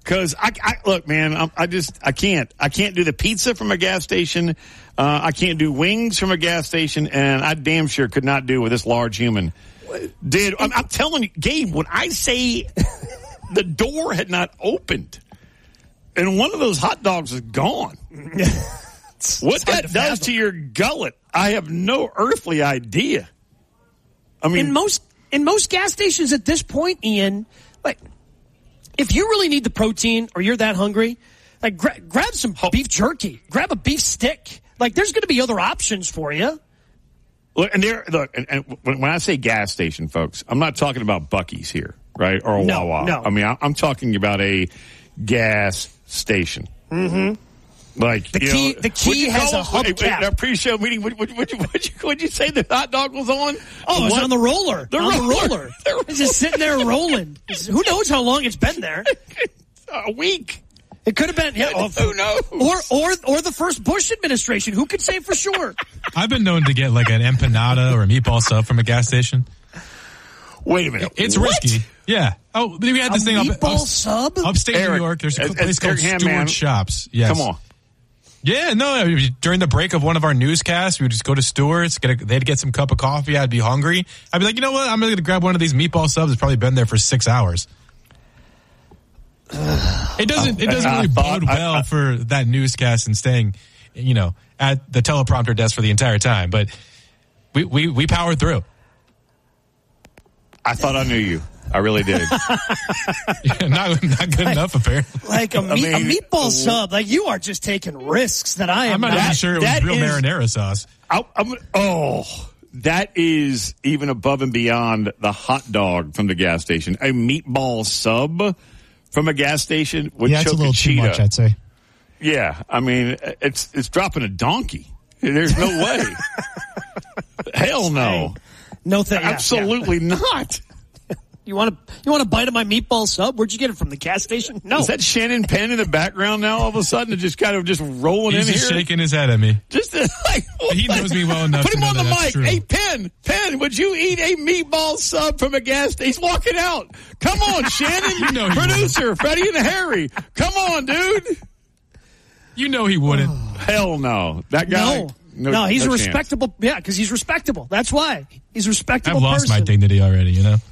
Because I look, man, I can't do the pizza from a gas station. I can't do wings from a gas station, and I damn sure could not do with this large human. Dude, I'm telling you, Gabe, when I say the door had not opened and one of those hot dogs is gone, what that does to your gullet, I have no earthly idea. I mean, in most gas stations at this point, Ian, like, if you really need the protein or you're that hungry, like grab some beef jerky, grab a beef stick. Like, there's going to be other options for you. Look, and when I say gas station, folks, I'm not talking about Buc-ee's here, right? Or a Wawa. No. I mean, I'm talking about a gas station. Mm-hmm. Like the key has a hubcap. In our pre-show meeting, what'd you say the hot dog was on? Oh, it was on the roller. The roller. It's just sitting there rolling. Who knows how long it's been there? A week. It could have been, who knows? Or the first Bush administration. Who could say for sure? I've been known to get like an empanada or a meatball sub from a gas station. Wait a minute. It's risky. Yeah. Oh, we had this thing meatball sub? Upstate Eric, New York. There's a place called Eric Stewart Shops. Yes. Come on. Yeah, no, during the break of one of our newscasts, we would just go to Stewart's, they'd get some cup of coffee, I'd be hungry. I'd be like, you know what, I'm going to grab one of these meatball subs. It's probably been there for 6 hours. It doesn't really bode well for that newscast and staying, at the teleprompter desk for the entire time. But we powered through. I thought I knew you. I really did. Yeah, not good enough, apparently. Like a meatball sub. Like, you are just taking risks that I'm not even sure it was real marinara sauce. That is even above and beyond the hot dog from the gas station. A meatball sub from a gas station would choke a little cheetah. Too much, I'd say. Yeah, I mean, it's dropping a donkey. There's no way. Hell no. No thanks. Absolutely not. You want a bite of my meatball sub? Where'd you get it from? The gas station? No. Is that Shannon Penn in the background now? All of a sudden, it just kind of just rolling He's in just here, shaking his head at me. Just like he knows me well enough. Put him to know on the that's mic. True. Hey, Penn, would you eat a meatball sub from a gas station? He's walking out. Come on, Shannon. Producer Freddie and Harry. Come on, dude. You know he wouldn't. Hell no. That guy. No, he's no a respectable. Yeah, because he's respectable. That's why he's a respectable. I've lost person. my dignity already.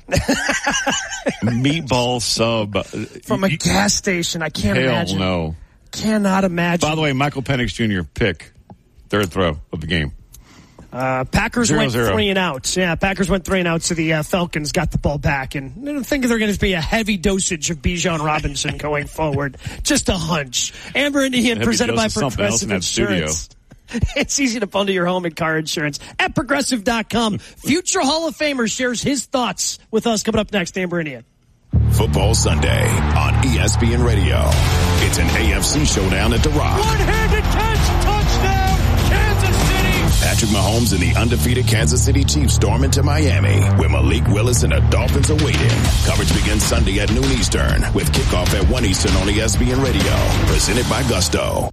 Meatball sub from a gas station. I can't imagine. Hell no. Cannot imagine. By the way, Michael Penix Jr. pick third throw of the game. Packers 0-0. went 3 and out. Yeah, Packers went 3 and out, so the Falcons got the ball back. And I don't think they're going to be a heavy dosage of Bijan Robinson going forward. Just a hunch. Amber and Ian, presented by Progressive Insurance. It's easy to bundle your home and car insurance at Progressive.com. Future Hall of Famer shares his thoughts with us coming up next. Amber and Ian. Football Sunday on ESPN Radio. It's an AFC showdown at The Rock. One-handed catch, touchdown, Kansas City. Patrick Mahomes and the undefeated Kansas City Chiefs storm into Miami, where Malik Willis and the Dolphins are waiting. Coverage begins Sunday at noon Eastern, with kickoff at 1 Eastern on ESPN Radio. Presented by Gusto.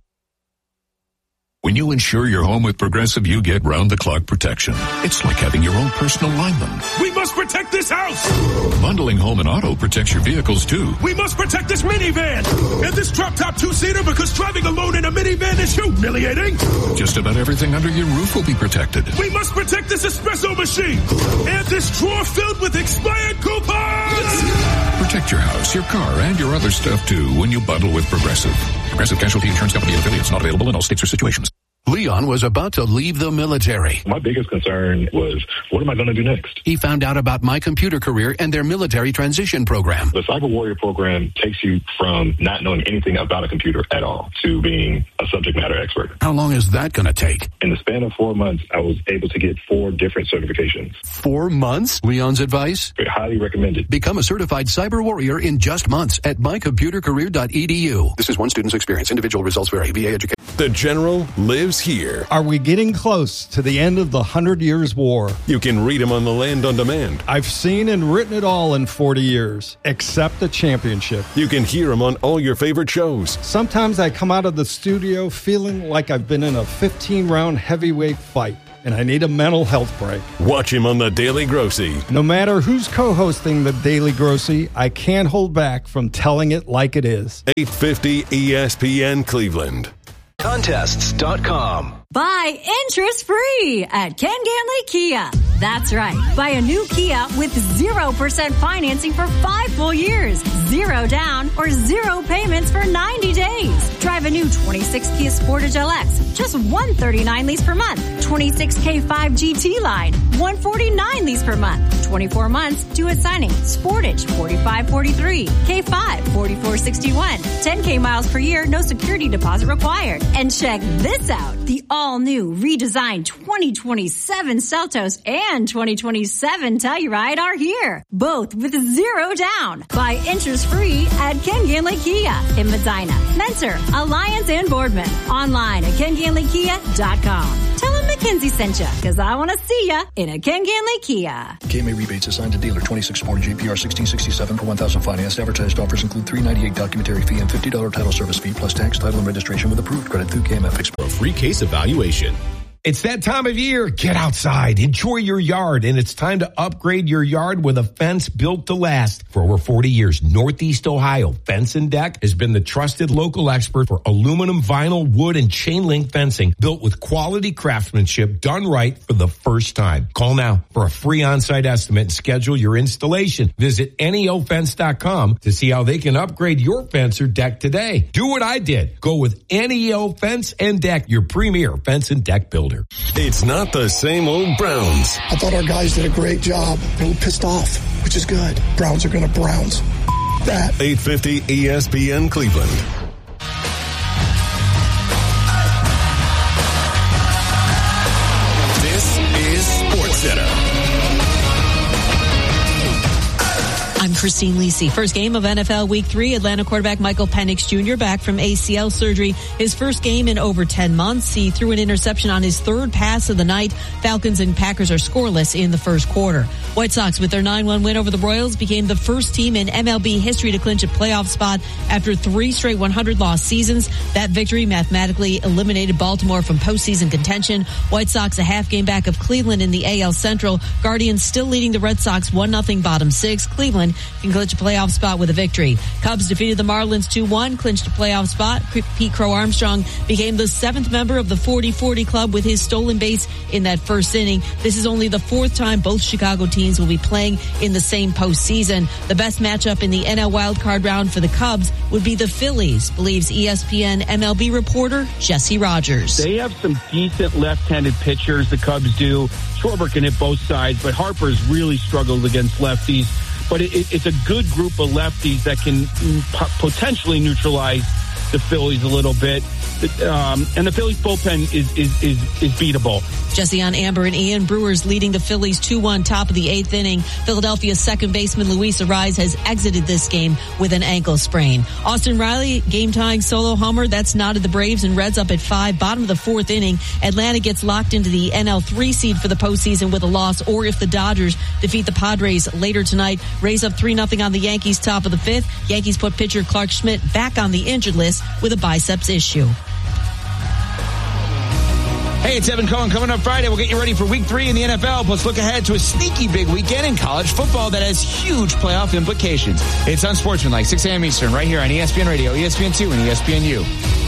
When you insure your home with Progressive, you get round-the-clock protection. It's like having your own personal lineman. We must protect this house! Bundling home and auto protects your vehicles, too. We must protect this minivan! And this drop-top two-seater, because driving alone in a minivan is humiliating! Just about everything under your roof will be protected. We must protect this espresso machine! And this drawer filled with expired coupons! Protect your house, your car, and your other stuff, too, when you bundle with Progressive. Progressive Casualty Insurance Company and affiliates, not available in all states or situations. Leon was about to leave the military. My biggest concern was, what am I going to do next? He found out about My Computer Career and their military transition program. The Cyber Warrior program takes you from not knowing anything about a computer at all to being a subject matter expert. How long is that going to take? In the span of 4 months, I was able to get 4 different certifications. 4 months? Leon's advice? Highly recommended. Become a certified Cyber Warrior in just months at mycomputercareer.edu. This is one student's experience. Individual results vary. VA education. The General lives here. Are we getting close to the end of the 100 Years' War? You can read him on The Land on Demand. I've seen and written it all in 40 years, except the championship. You can hear him on all your favorite shows. Sometimes I come out of the studio feeling like I've been in a 15-round heavyweight fight. and I need a mental health break. Watch him on The Daily Grossy. No matter who's co-hosting The Daily Grossy, I can't hold back from telling it like it is. 850 ESPN Cleveland. Contests.com. Buy interest-free at Ken Ganley Kia. That's right. Buy a new Kia with 0% financing for 5 full years, 0 down, or 0 payments for 90 days. Drive a new 26 Kia Sportage LX, just $139 lease per month. 26 K5 GT line, $149 lease per month. 24 months, due at signing. Sportage, $45.43. K5, $44.61. 10K miles per year, no security deposit required. And check this out. The all-new, redesigned 2027 Seltos and 2027 Telluride are here, both with 0 down. Buy interest-free at Ken Ganley Kia in Medina, Mentor, Alliance, and Boardman. Online at KenGanleyKia.com. Tell them McKenzie sent you, because I want to see ya in a Ken Ganley Kia. KMA rebates assigned to dealer 26 Sportage APR 1667 per 1,000 financed. Advertised offers include $398 documentary fee and $50 title service fee plus tax, title, and registration with approved credit through KMF Express. For a free case evaluation. It's that time of year. Get outside, enjoy your yard, and it's time to upgrade your yard with a fence built to last. For over 40 years, Northeast Ohio Fence and Deck has been the trusted local expert for aluminum, vinyl, wood, and chain link fencing built with quality craftsmanship done right for the first time. Call now for a free on-site estimate and schedule your installation. Visit NEOFence.com to see how they can upgrade your fence or deck today. Do what I did. Go with NEO Fence and Deck, your premier fence and deck builder. It's not the same old Browns. I thought our guys did a great job. They were pissed off, which is good. Browns are going to Browns. That. 850 ESPN Cleveland. This is SportsCenter. I'm Christine Lisi. First game of NFL Week 3, Atlanta quarterback Michael Penix Jr. back from ACL surgery. His first game in over 10 months. He threw an interception on his third pass of the night. Falcons and Packers are scoreless in the first quarter. White Sox, with their 9-1 win over the Royals, became the first team in MLB history to clinch a playoff spot after 3 straight 100-loss seasons. That victory mathematically eliminated Baltimore from postseason contention. White Sox a half game back of Cleveland in the AL Central. Guardians still leading the Red Sox 1-0 bottom 6. Cleveland can clinch a playoff spot with a victory. Cubs defeated the Marlins 2-1, clinched a playoff spot. Pete Crow Armstrong became the 7th member of the 40-40 club with his stolen base in that first inning. This is only the 4th time both Chicago teams will be playing in the same postseason. The best matchup in the NL wildcard round for the Cubs would be the Phillies, believes ESPN MLB reporter Jesse Rogers. They have some decent left-handed pitchers, the Cubs do. Schwarber can hit both sides, but Harper's really struggled against lefties. But it's a good group of lefties that can potentially neutralize the Phillies a little bit. And the Phillies bullpen is beatable. Jesse on Amber and Ian. Brewers leading the Phillies 2-1 top of the 8th inning. Philadelphia's second baseman Luis Arraez has exited this game with an ankle sprain. Austin Riley, game-tying solo homer. That's knotted the Braves and Reds up at 5. Bottom of the 4th inning. Atlanta gets locked into the NL 3 seed for the postseason with a loss, or if the Dodgers defeat the Padres later tonight. Rays up 3-0 on the Yankees top of the 5th. Yankees put pitcher Clark Schmidt back on the injured list with a biceps issue. Hey, it's Evan Cohen. Coming up Friday, we'll get you ready for Week 3 in the NFL, plus look ahead to a sneaky big weekend in college football that has huge playoff implications. It's Unsportsmanlike, 6 a.m. Eastern, right here on ESPN Radio, ESPN2, and ESPNU.